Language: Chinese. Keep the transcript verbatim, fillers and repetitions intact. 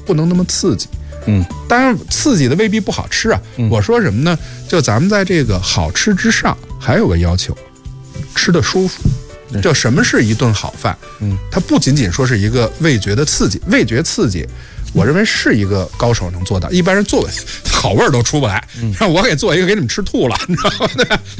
不能那么刺激。 嗯， 当然刺激的未必不好吃啊。 嗯、 我说什么呢？就咱们在这个好吃之上，还有个要求，吃得舒服。就什么是一顿好饭？嗯，它不仅仅说是一个味觉的刺激，味觉刺激，我认为是一个高手能做到，一般人做好味儿都出不来，让我给做一个给你们吃吐了，你知道吗？